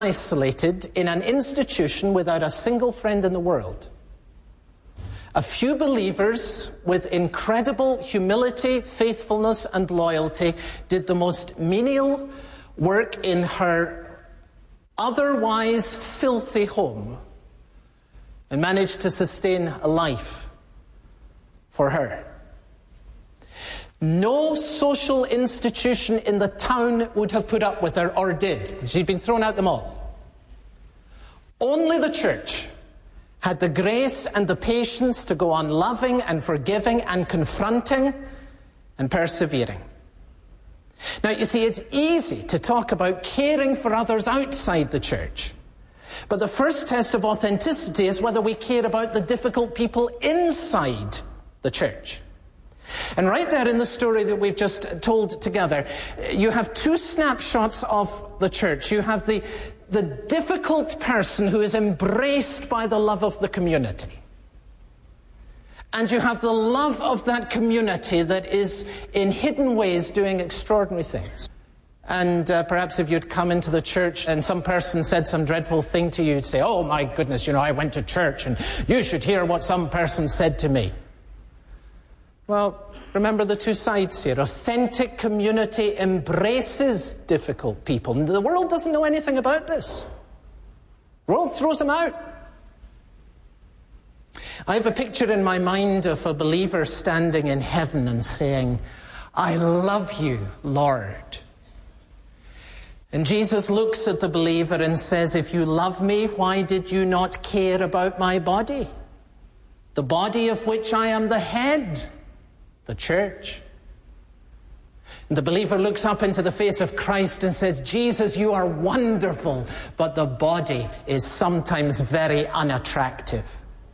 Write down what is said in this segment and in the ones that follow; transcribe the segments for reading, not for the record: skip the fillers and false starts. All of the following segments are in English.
isolated in an institution without a single friend in the world. A few believers with incredible humility, faithfulness, and loyalty did the most menial work in her otherwise filthy home and managed to sustain a life for her. No social institution in the town would have put up with her, or did. She'd been thrown out them all. Only the church had the grace and the patience to go on loving and forgiving and confronting and persevering. Now, you see, it's easy to talk about caring for others outside the church. But the first test of authenticity is whether we care about the difficult people inside the church. And right there in the story that we've just told together, you have two snapshots of the church. You have the difficult person who is embraced by the love of the community. And you have the love of that community that is in hidden ways doing extraordinary things. And perhaps if you'd come into the church and some person said some dreadful thing to you, you'd say, "Oh my goodness, I went to church and you should hear what some person said to me." Well, remember the two sides here. Authentic community embraces difficult people. And the world doesn't know anything about this. The world throws them out. I have a picture in my mind of a believer standing in heaven and saying, "I love you, Lord." And Jesus looks at the believer and says, "If you love me, why did you not care about my body? The body of which I am the head, the church." And the believer looks up into the face of Christ and says, "Jesus, you are wonderful, but the body is sometimes very unattractive."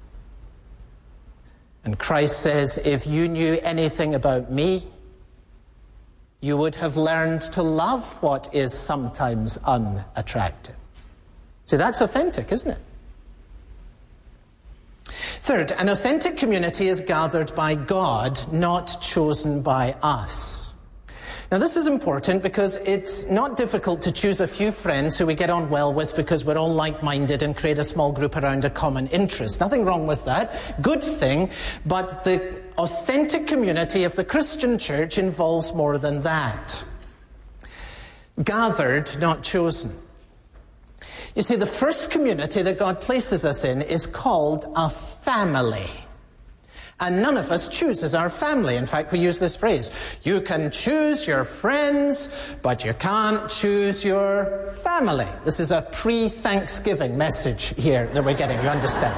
And Christ says, "If you knew anything about me, you would have learned to love what is sometimes unattractive." So that's authentic, isn't it? Third, an authentic community is gathered by God, not chosen by us. Now this is important because it's not difficult to choose a few friends who we get on well with because we're all like-minded and create a small group around a common interest. Nothing wrong with that. Good thing. But the authentic community of the Christian church involves more than that. Gathered, not chosen. You see, the first community that God places us in is called a family. And none of us chooses our family. In fact, we use this phrase, you can choose your friends, but you can't choose your family. This is a pre-Thanksgiving message here that we're getting, you understand.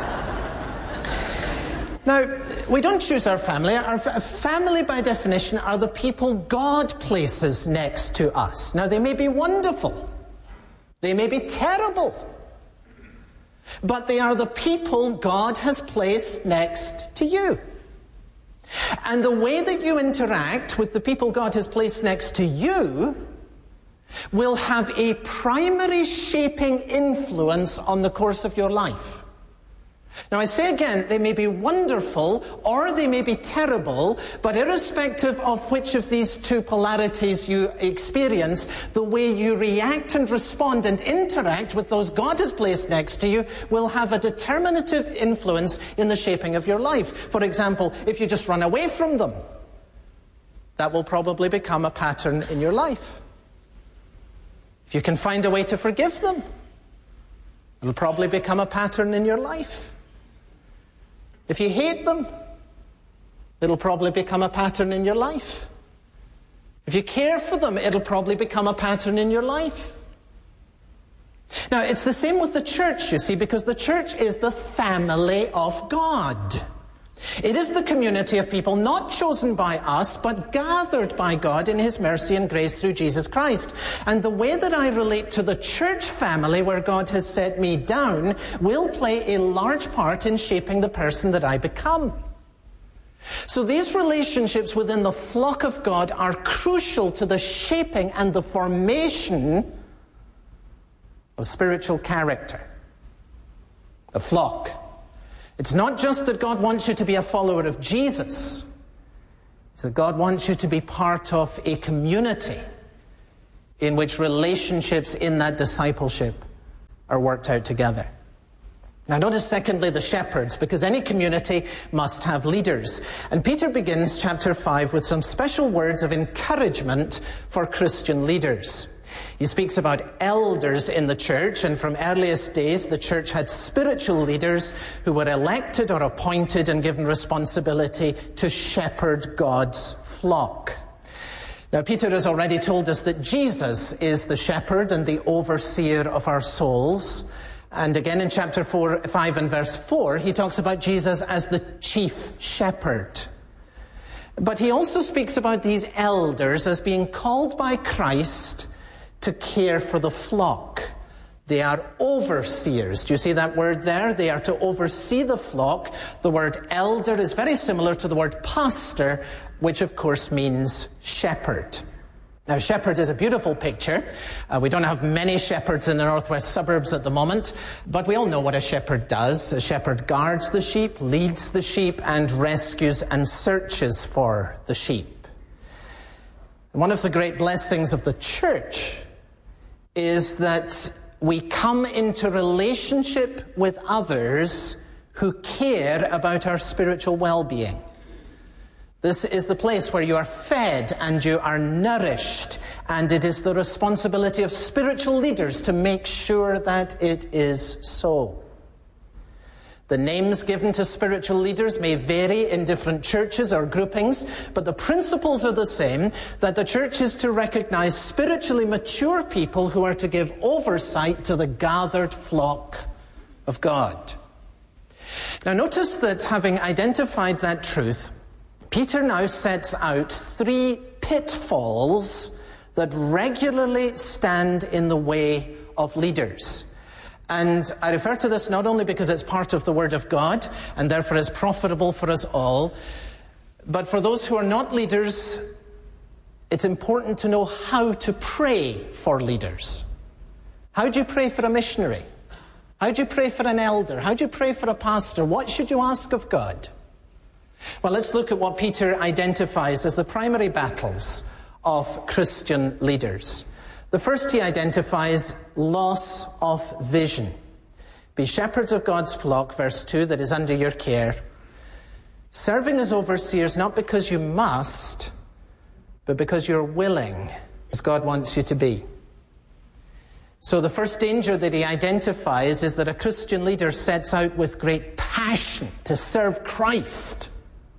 Now, we don't choose our family. Our family, by definition, are the people God places next to us. Now, they may be wonderful. They may be terrible. But they are the people God has placed next to you. And the way that you interact with the people God has placed next to you will have a primary shaping influence on the course of your life. Now I say again, they may be wonderful or they may be terrible, but irrespective of which of these two polarities you experience, the way you react and respond and interact with those God has placed next to you will have a determinative influence in the shaping of your life. For example, if you just run away from them, that will probably become a pattern in your life. If you can find a way to forgive them, it'll probably become a pattern in your life. If you hate them, it'll probably become a pattern in your life. If you care for them, it'll probably become a pattern in your life. Now, it's the same with the church, you see, because the church is the family of God. It is the community of people not chosen by us, but gathered by God in His mercy and grace through Jesus Christ. And the way that I relate to the church family where God has set me down will play a large part in shaping the person that I become. So these relationships within the flock of God are crucial to the shaping and the formation of spiritual character. The flock. It's not just that God wants you to be a follower of Jesus. It's that God wants you to be part of a community in which relationships in that discipleship are worked out together. Now notice secondly the shepherds, because any community must have leaders. And Peter begins chapter 5 with some special words of encouragement for Christian leaders. He speaks about elders in the church, and from earliest days the church had spiritual leaders who were elected or appointed and given responsibility to shepherd God's flock. Now Peter has already told us that Jesus is the shepherd and the overseer of our souls. And again in chapter 5 and verse 4, he talks about Jesus as the chief shepherd. But he also speaks about these elders as being called by Christ to care for the flock. They are overseers. Do you see that word there? They are to oversee the flock. The word elder is very similar to the word pastor, which of course means shepherd. Now, shepherd is a beautiful picture. We don't have many shepherds in the northwest suburbs at the moment, but we all know what a shepherd does. A shepherd guards the sheep, leads the sheep, and rescues and searches for the sheep. One of the great blessings of the church is that we come into relationship with others who care about our spiritual well-being. This is the place where you are fed and you are nourished, and it is the responsibility of spiritual leaders to make sure that it is so. The names given to spiritual leaders may vary in different churches or groupings, but the principles are the same, that the church is to recognize spiritually mature people who are to give oversight to the gathered flock of God. Now notice that having identified that truth, Peter now sets out 3 pitfalls that regularly stand in the way of leaders. And I refer to this not only because it's part of the Word of God and therefore is profitable for us all, but for those who are not leaders, it's important to know how to pray for leaders. How do you pray for a missionary? How do you pray for an elder? How do you pray for a pastor? What should you ask of God? Well, let's look at what Peter identifies as the primary battles of Christian leaders. The first he identifies loss of vision. Be shepherds of God's flock, verse 2, that is under your care, serving as overseers not because you must, but because you're willing, as God wants you to be. So the first danger that he identifies is that a Christian leader sets out with great passion to serve Christ,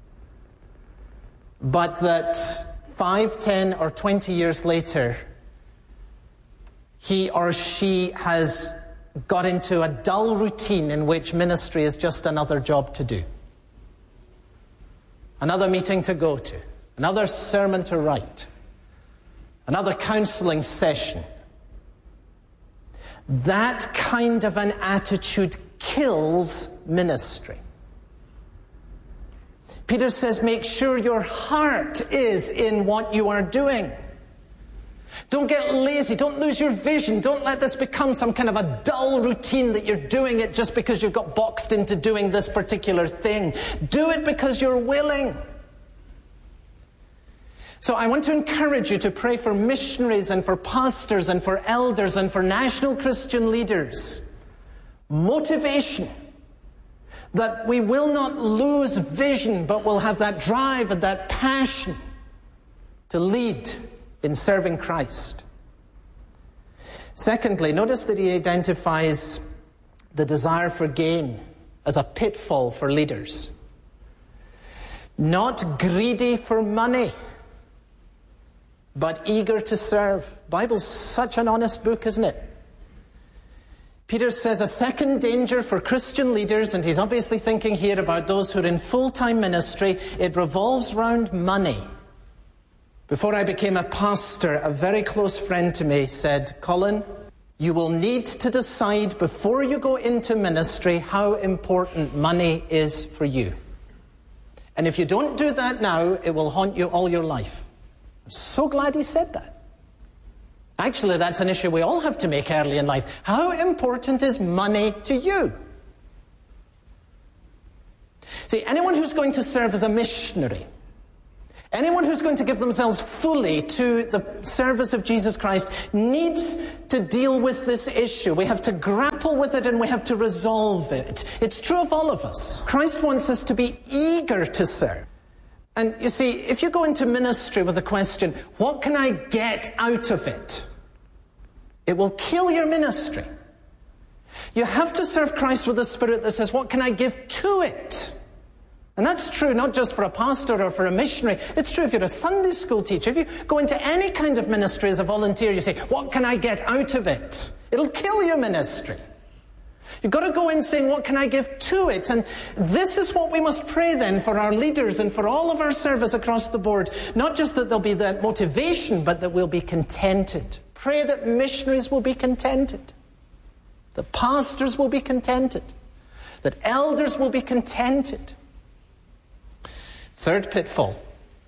but that 5, 10, or 20 years later, he or she has got into a dull routine in which ministry is just another job to do. Another meeting to go to. Another sermon to write. Another counseling session. That kind of an attitude kills ministry. Peter says, make sure your heart is in what you are doing. Don't get lazy. Don't lose your vision. Don't let this become some kind of a dull routine that you're doing it just because you've got boxed into doing this particular thing. Do it because you're willing. So I want to encourage you to pray for missionaries and for pastors and for elders and for national Christian leaders. Motivation. That we will not lose vision, but will have that drive and that passion to lead in serving Christ. Secondly, notice that he identifies the desire for gain as a pitfall for leaders. Not greedy for money, but eager to serve. The Bible's such an honest book, isn't it? Peter says a second danger for Christian leaders, and he's obviously thinking here about those who are in full-time ministry, it revolves around money. Before I became a pastor, a very close friend to me said, Colin, you will need to decide before you go into ministry how important money is for you. And if you don't do that now, it will haunt you all your life. I'm so glad he said that. Actually, that's an issue we all have to make early in life. How important is money to you? See, anyone who's going to serve as a missionary, Anyone who's going to give themselves fully to the service of Jesus Christ needs to deal with this issue. We have to grapple with it and we have to resolve it. It's true of all of us. Christ wants us to be eager to serve. And you see, if you go into ministry with the question, what can I get out of it? It will kill your ministry. You have to serve Christ with a spirit that says, what can I give to it? And that's true not just for a pastor or for a missionary. It's true if you're a Sunday school teacher. If you go into any kind of ministry as a volunteer, you say, what can I get out of it? It'll kill your ministry. You've got to go in saying, what can I give to it? And this is what we must pray then for our leaders and for all of our service across the board. Not just that there'll be that motivation, but that we'll be contented. Pray that missionaries will be contented. That pastors will be contented. That elders will be contented. Third pitfall,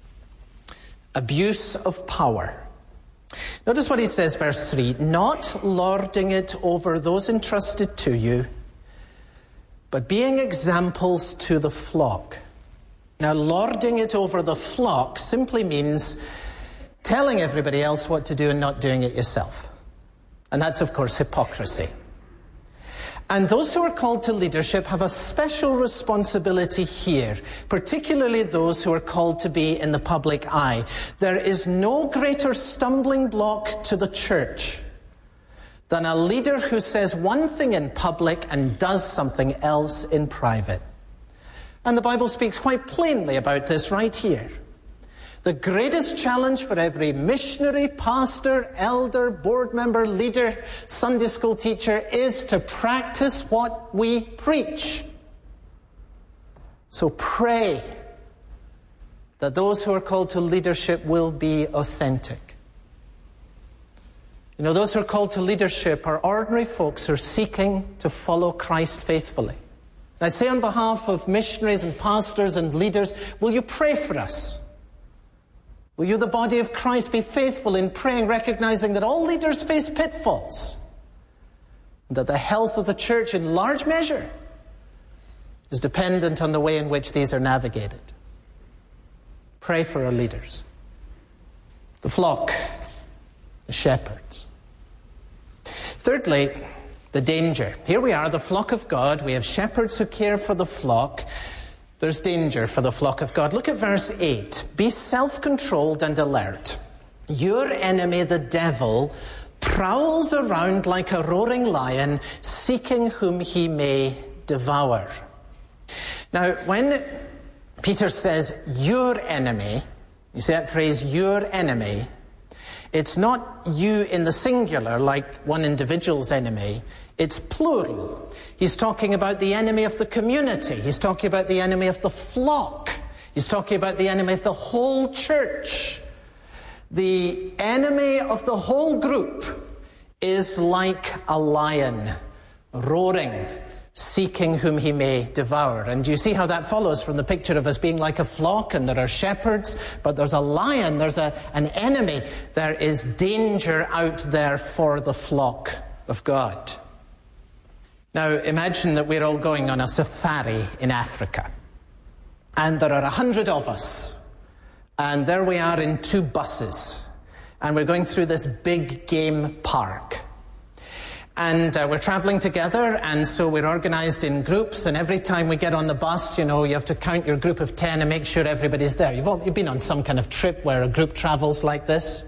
abuse of power. Notice what he says, verse 3, not lording it over those entrusted to you, but being examples to the flock. Now, lording it over the flock simply means telling everybody else what to do and not doing it yourself. And that's, of course, hypocrisy. And those who are called to leadership have a special responsibility here, particularly those who are called to be in the public eye. There is no greater stumbling block to the church than a leader who says one thing in public and does something else in private. And the Bible speaks quite plainly about this right here. The greatest challenge for every missionary, pastor, elder, board member, leader, Sunday school teacher is to practice what we preach. So pray that those who are called to leadership will be authentic. You know, those who are called to leadership are ordinary folks who are seeking to follow Christ faithfully. And I say on behalf of missionaries and pastors and leaders, will you pray for us? Will you, the body of Christ, be faithful in praying, recognizing that all leaders face pitfalls, and that the health of the church in large measure is dependent on the way in which these are navigated? Pray for our leaders. The flock, the shepherds. Thirdly, the danger. Here we are, the flock of God. We have shepherds who care for the flock. There's danger for the flock of God. Look at verse 8. Be self-controlled and alert. Your enemy, the devil, prowls around like a roaring lion, seeking whom he may devour. Now, when Peter says your enemy, you see that phrase, your enemy, it's not you in the singular like one individual's enemy. It's plural. He's talking about the enemy of the community. He's talking about the enemy of the flock. He's talking about the enemy of the whole church. The enemy of the whole group is like a lion, roaring, seeking whom he may devour. And you see how that follows from the picture of us being like a flock, and there are shepherds, but there's a lion, there's an enemy. There is danger out there for the flock of God. Now, imagine that we're all going on a safari in Africa. And there are 100 of us. And there we are in 2 buses. And we're going through this big game park. And we're traveling together, and so we're organized in groups. And every time we get on the bus, you know, you have to count your group of 10 and make sure everybody's there. You've been on some kind of trip where a group travels like this.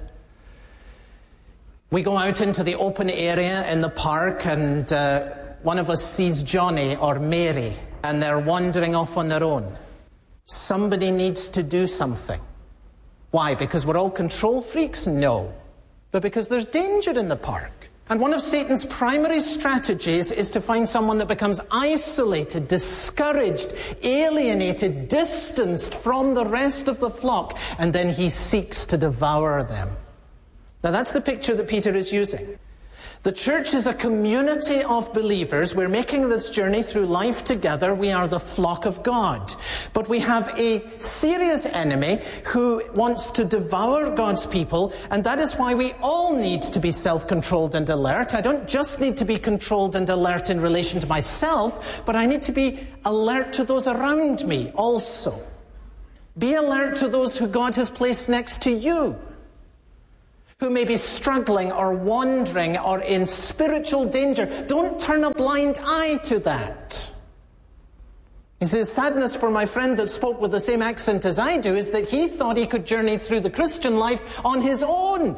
We go out into the open area in the park, and one of us sees Johnny or Mary, and they're wandering off on their own. Somebody needs to do something. Why? Because we're all control freaks? No. But because there's danger in the park. And one of Satan's primary strategies is to find someone that becomes isolated, discouraged, alienated, distanced from the rest of the flock, and then he seeks to devour them. Now that's the picture that Peter is using. The church is a community of believers. We're making this journey through life together. We are the flock of God. But we have a serious enemy who wants to devour God's people, and that is why we all need to be self-controlled and alert. I don't just need to be controlled and alert in relation to myself, but I need to be alert to those around me also. Be alert to those who God has placed next to you, who may be struggling or wandering or in spiritual danger. Don't turn a blind eye to that. You see, the sadness for my friend that spoke with the same accent as I do is that he thought he could journey through the Christian life on his own.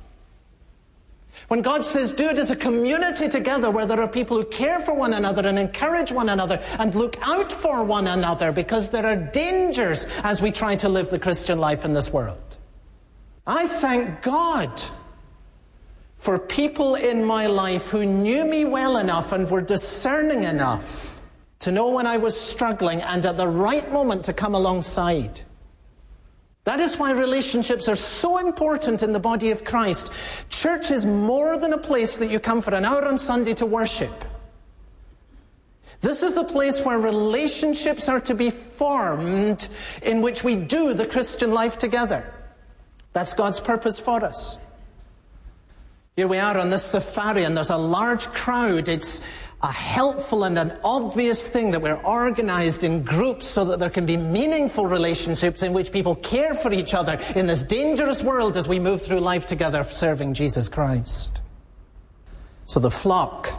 When God says do it as a community together where there are people who care for one another and encourage one another and look out for one another, because there are dangers as we try to live the Christian life in this world. I thank God for people in my life who knew me well enough and were discerning enough to know when I was struggling and at the right moment to come alongside. That is why relationships are so important in the body of Christ. Church is more than a place that you come for an hour on Sunday to worship. This is the place where relationships are to be formed in which we do the Christian life together. That's God's purpose for us. Here we are on this safari and there's a large crowd. It's a helpful and an obvious thing that we're organized in groups so that there can be meaningful relationships in which people care for each other in this dangerous world as we move through life together serving Jesus Christ. So the flock,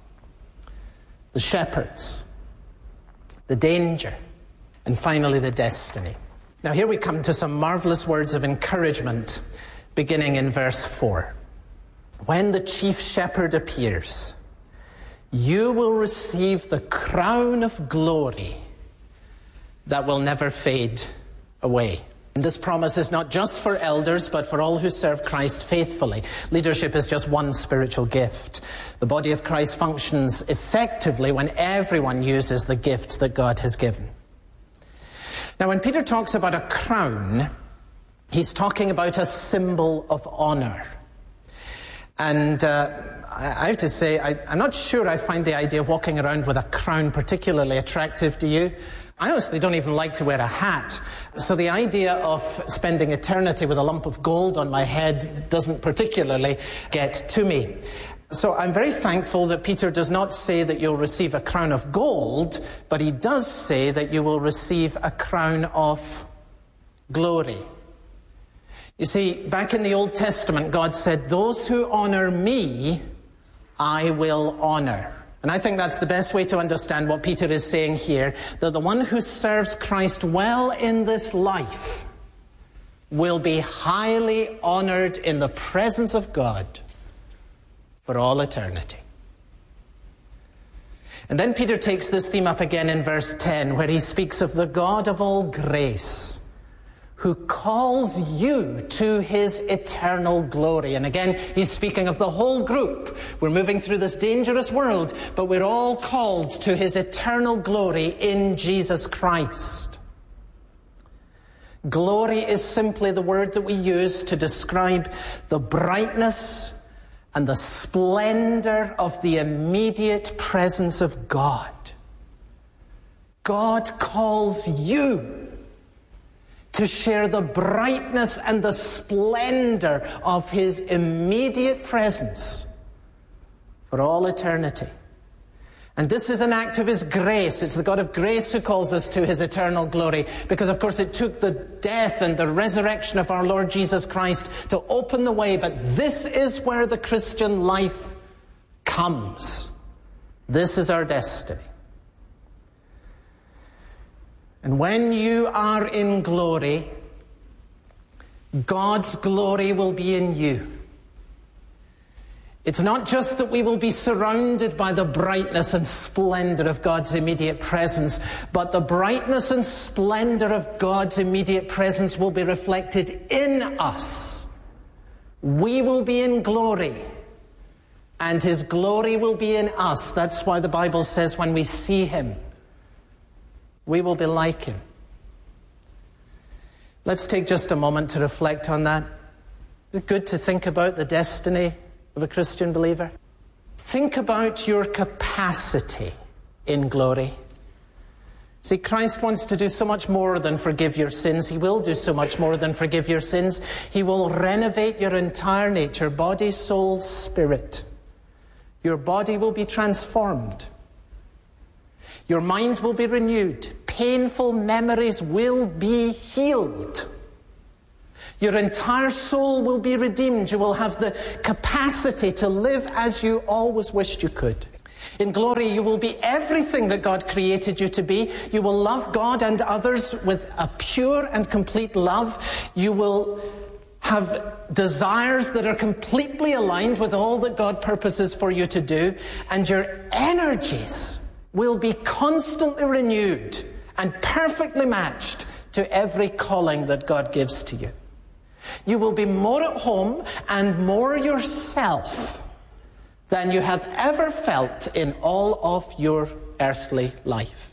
the shepherds, the danger, and finally the destiny. Now here we come to some marvelous words of encouragement beginning in verse 4. When the chief shepherd appears, you will receive the crown of glory that will never fade away. And this promise is not just for elders, but for all who serve Christ faithfully. Leadership is just one spiritual gift. The body of Christ functions effectively when everyone uses the gifts that God has given. Now, when Peter talks about a crown, he's talking about a symbol of honor. And I have to say, I'm not sure I find the idea of walking around with a crown particularly attractive to you. I honestly don't even like to wear a hat. So the idea of spending eternity with a lump of gold on my head doesn't particularly get to me. So I'm very thankful that Peter does not say that you'll receive a crown of gold, but he does say that you will receive a crown of glory. You see, back in the Old Testament, God said, those who honor me, I will honor. And I think that's the best way to understand what Peter is saying here, that the one who serves Christ well in this life will be highly honored in the presence of God for all eternity. And then Peter takes this theme up again in verse 10, where he speaks of the God of all grace, who calls you to his eternal glory. And again, he's speaking of the whole group. We're moving through this dangerous world, but we're all called to his eternal glory in Jesus Christ. Glory is simply the word that we use to describe the brightness and the splendor of the immediate presence of God. God calls you to share the brightness and the splendor of his immediate presence for all eternity. And this is an act of his grace. It's the God of grace who calls us to his eternal glory, because of course it took the death and the resurrection of our Lord Jesus Christ to open the way, but this is where the Christian life comes. This is our destiny. And when you are in glory, God's glory will be in you. It's not just that we will be surrounded by the brightness and splendor of God's immediate presence, but the brightness and splendor of God's immediate presence will be reflected in us. We will be in glory, and his glory will be in us. That's why the Bible says when we see him, we will be like him. Let's take just a moment to reflect on that. Is it good to think about the destiny of a Christian believer? Think about your capacity in glory. See, Christ wants to do so much more than forgive your sins. He will do so much more than forgive your sins. He will renovate your entire nature, body, soul, spirit. Your body will be transformed. Your mind will be renewed. painful memories will be healed. Your entire soul will be redeemed. You will have the capacity to live as you always wished you could. In glory, you will be everything that God created you to be. You will love God and others with a pure and complete love. You will have desires that are completely aligned with all that God purposes for you to do. And your energies will be constantly renewed and perfectly matched to every calling that God gives to you. You will be more at home and more yourself than you have ever felt in all of your earthly life.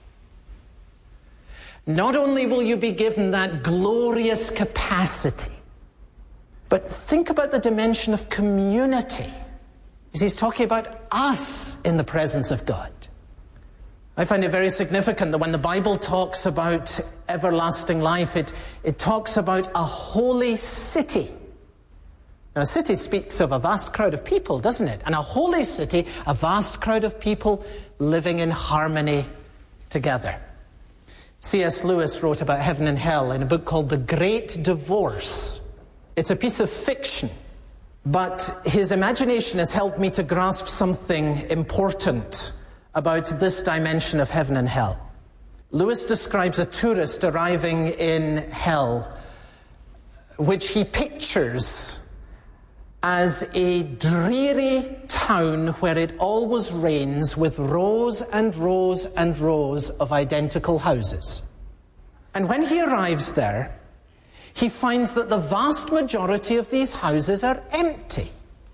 Not only will you be given that glorious capacity, but think about the dimension of community. He's talking about us in the presence of God. I find it very significant that when the Bible talks about everlasting life, it talks about a holy city. Now, a city speaks of a vast crowd of people, doesn't it? And a holy city, a vast crowd of people living in harmony together. C.S. Lewis wrote about heaven and hell in a book called The Great Divorce. It's a piece of fiction, but his imagination has helped me to grasp something important about this dimension of heaven and hell. Lewis describes a tourist arriving in hell, which he pictures as a dreary town where it always rains, with rows and rows and rows of identical houses. And when he arrives there, he finds that the vast majority of these houses are empty.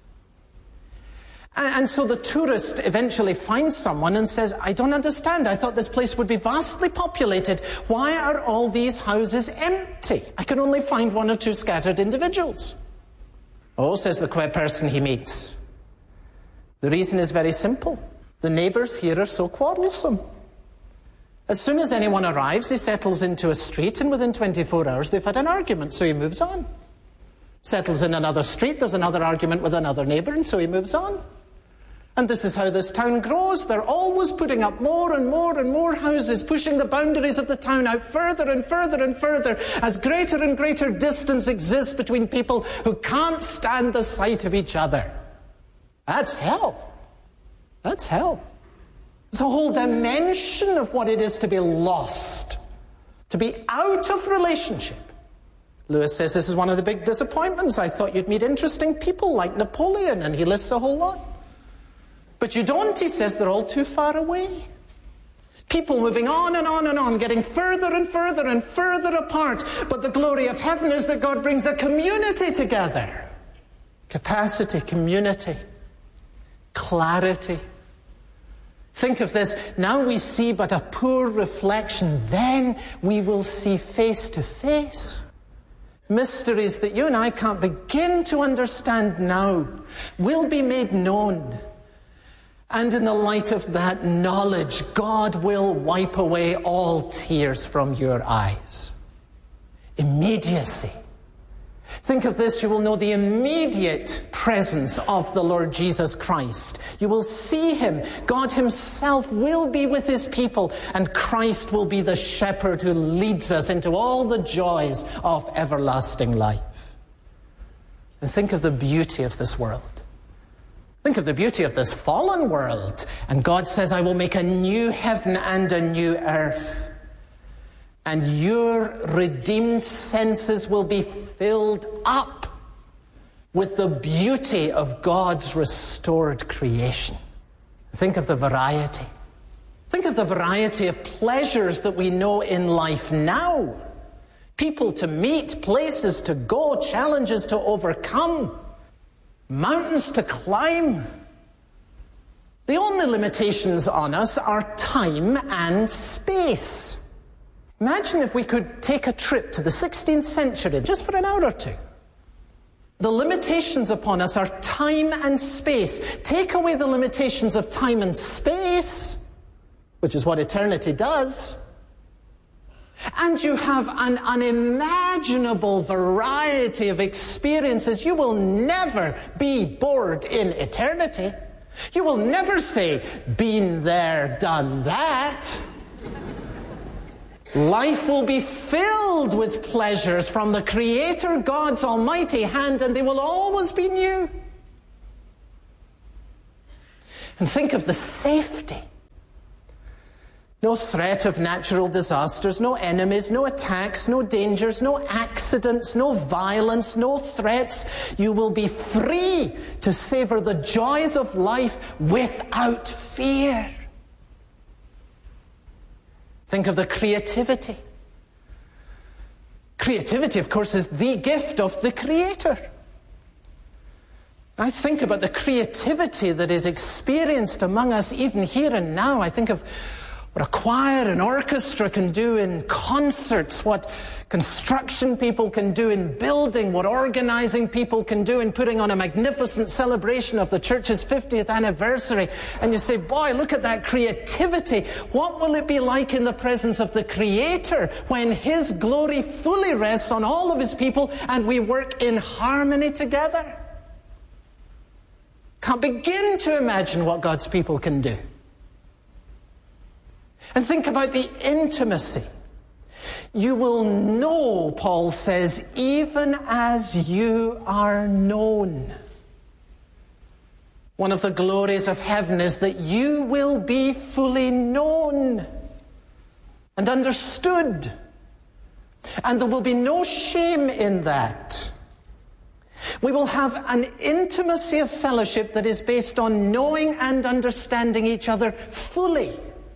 And so the tourist eventually finds someone and says, I don't understand. I thought this place would be vastly populated. Why are all these houses empty? I can only find one or two scattered individuals. Oh, says the person he meets, the reason is very simple. The neighbours here are so quarrelsome. As soon as anyone arrives, he settles into a street, and within 24 hours they've had an argument, so he moves on. Settles in another street, there's another argument with another neighbour, and so he moves on. And this is how this town grows. They're always putting up more and more and more houses, pushing the boundaries of the town out further and further and further, as greater and greater distance exists between people who can't stand the sight of each other. That's hell. That's hell. It's a whole dimension of what it is to be lost, to be out of relationship. Lewis says this is one of the big disappointments. I thought you'd meet interesting people like Napoleon, and he lists a whole lot. But you don't, he says, they're all too far away. People moving on and on and on, getting further and further and further apart. But the glory of heaven is that God brings a community together. Capacity, community, clarity. Think of this. Now we see but a poor reflection. Then we will see face to face. Mysteries that you and I can't begin to understand now will be made known. And in the light of that knowledge, God will wipe away all tears from your eyes. Immediacy. Think of this, you will know the immediate presence of the Lord Jesus Christ. You will see him. God himself will be with his people, and Christ will be the shepherd who leads us into all the joys of everlasting life. And think of the beauty of this world. Think of the beauty of this fallen world. And God says, I will make a new heaven and a new earth. And your redeemed senses will be filled up with the beauty of God's restored creation. Think of the variety. Think of the variety of pleasures that we know in life now. People to meet, places to go, challenges to overcome, mountains to climb. The only limitations on us are time and space. Imagine if we could take a trip to the 16th century just for an hour or two. The limitations upon us are time and space. Take away the limitations of time and space, which is what eternity does, and you have an unimaginable variety of experiences. You will never be bored in eternity. You will never say, been there, done that. Life will be filled with pleasures from the Creator God's almighty hand, and they will always be new. And think of the safety. No threat of natural disasters, no enemies, no attacks, no dangers, no accidents, no violence, no threats. You will be free to savor the joys of life without fear. Think of the creativity. Creativity, of course, is the gift of the Creator. I think about the creativity that is experienced among us even here and now. I think of what a choir and orchestra can do in concerts, what construction people can do in building, what organizing people can do in putting on a magnificent celebration of the church's 50th anniversary. And you say, boy, look at that creativity. What will it be like in the presence of the Creator when His glory fully rests on all of His people and we work in harmony together? Can't begin to imagine what God's people can do. And think about the intimacy. You will know, Paul says, even as you are known. One of the glories of heaven is that you will be fully known and understood. And there will be no shame in that. We will have an intimacy of fellowship that is based on knowing and understanding each other fully.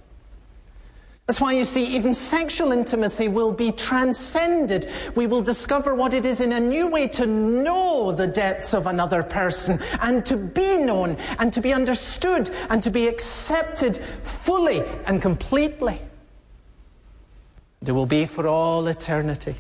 That's why you see even sexual intimacy will be transcended. We will discover what it is in a new way to know the depths of another person and to be known and to be understood and to be accepted fully and completely. It will be for all eternity.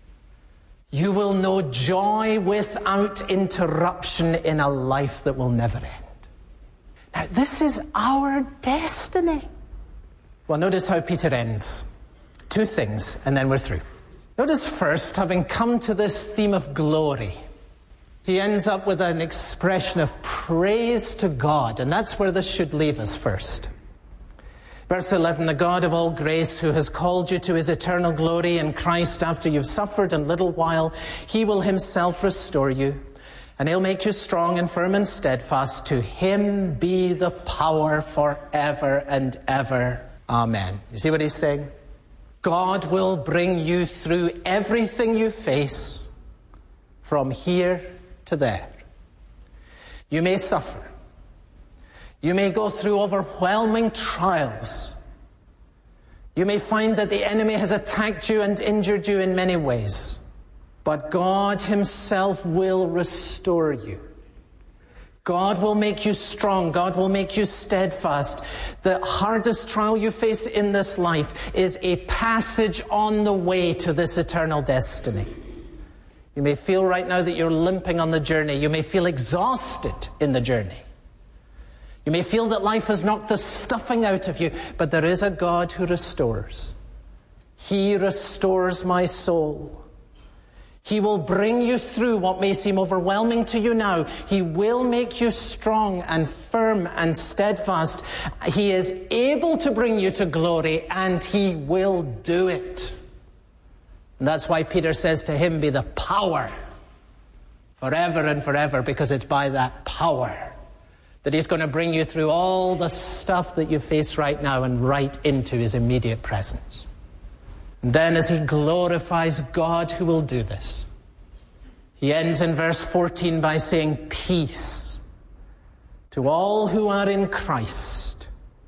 You will know joy without interruption in a life that will never end. Now, this is our destiny. Well, notice how Peter ends. Two things, and then we're through. Notice first, having come to this theme of glory, he ends up with an expression of praise to God, and that's where this should leave us first. Verse 11, the God of all grace, who has called you to His eternal glory in Christ after you've suffered a little while, He will Himself restore you, and He'll make you strong and firm and steadfast. To Him be the power forever and ever. Amen. You see what he's saying? God will bring you through everything you face from here to there. You may suffer. You may go through overwhelming trials. You may find that the enemy has attacked you and injured you in many ways. But God Himself will restore you. God will make you strong. God will make you steadfast. The hardest trial you face in this life is a passage on the way to this eternal destiny. You may feel right now that you're limping on the journey. You may feel exhausted in the journey. You may feel that life has knocked the stuffing out of you, but there is a God who restores. He restores my soul. He will bring you through what may seem overwhelming to you now. He will make you strong and firm and steadfast. He is able to bring you to glory, and He will do it. And that's why Peter says to Him be the power forever and forever, because it's by that power that He's going to bring you through all the stuff that you face right now and right into His immediate presence. And then as he glorifies God who will do this, he ends in verse 14 by saying, peace to all who are in Christ.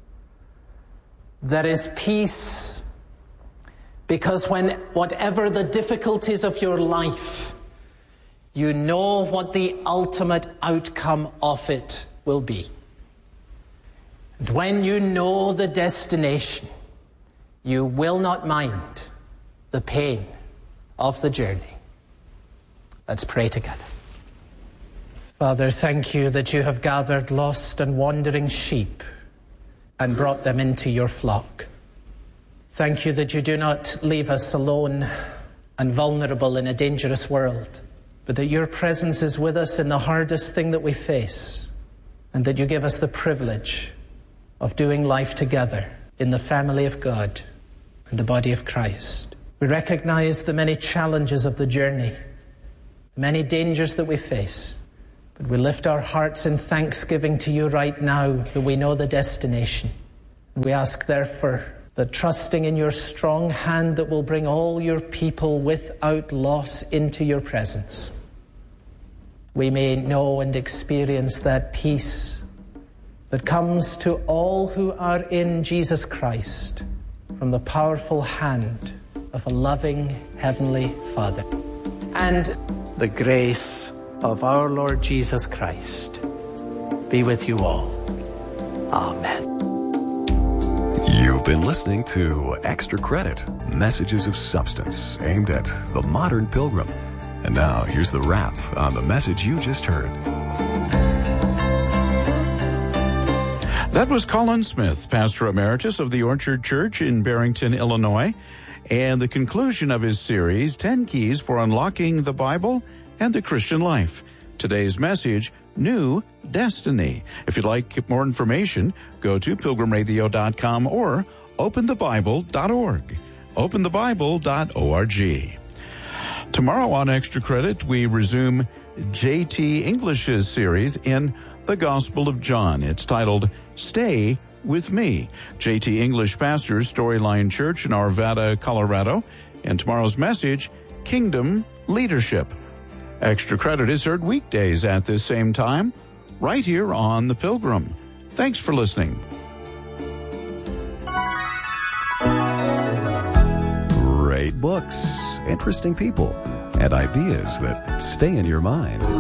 There is peace because whatever the difficulties of your life, you know what the ultimate outcome of it will be. And when you know the destination, you will not mind the pain of the journey. Let's pray together. Father, thank you that you have gathered lost and wandering sheep and brought them into your flock. Thank you that you do not leave us alone and vulnerable in a dangerous world, but that your presence is with us in the hardest thing that we face, and that you give us the privilege of doing life together in the family of God and the body of Christ. We recognize the many challenges of the journey, the many dangers that we face, but we lift our hearts in thanksgiving to you right now that we know the destination. We ask, therefore, that trusting in your strong hand that will bring all your people without loss into your presence, we may know and experience that peace that comes to all who are in Jesus Christ from the powerful hand of a loving Heavenly Father. And the grace of our Lord Jesus Christ be with you all. Amen. You've been listening to Extra Credit, Messages of Substance, aimed at the modern pilgrim. And now, here's the wrap on the message you just heard. That was Colin Smith, Pastor Emeritus of the Orchard Church in Barrington, Illinois, and the conclusion of his series, 10 Keys for Unlocking the Bible and the Christian Life. Today's message, New Destiny. If you'd like more information, go to pilgrimradio.com or openthebible.org. openthebible.org. Tomorrow on Extra Credit, we resume J.T. English's series in the Gospel of John. It's titled, Stay With Me. J.T. English pastors Storyline Church in Arvada, Colorado. And tomorrow's message, Kingdom Leadership. Extra Credit is heard weekdays at this same time, right here on The Pilgrim. Thanks for listening. Great books, interesting people, and ideas that stay in your mind.